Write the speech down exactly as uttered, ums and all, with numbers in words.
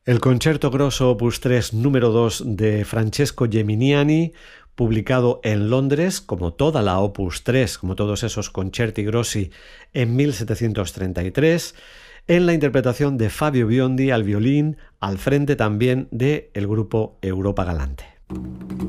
El Concerto Grosso opus tres número dos de Francesco Geminiani, publicado en Londres, como toda la opus tres, como todos esos concerti grossi, en mil setecientos treinta y tres, en la interpretación de Fabio Biondi al violín, al frente también del grupo Europa Galante.